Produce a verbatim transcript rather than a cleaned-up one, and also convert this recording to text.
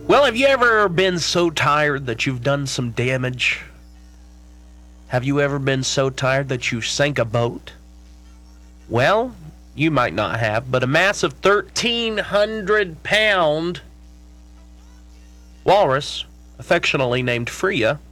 Well, have you ever been so tired that you've done some damage? Have you ever been so tired that you sank a boat? Well, you might not have, but a massive thirteen hundred pound walrus, affectionately named Freya,